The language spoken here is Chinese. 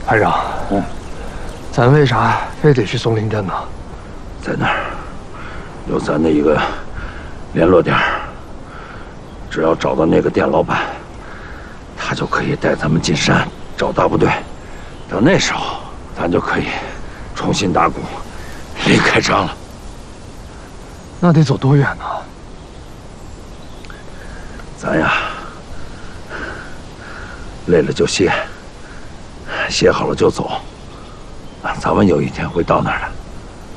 排长，咱为啥非得去松林镇呢？ 在那儿有咱的一个联络点，只要找到那个店老板，他就可以带咱们进山找大部队。到那时候，咱就可以重新打鼓，离开张了。 那得走多远呢？ 咱呀，累了就歇，歇好了就走。咱们有一天会到那儿的。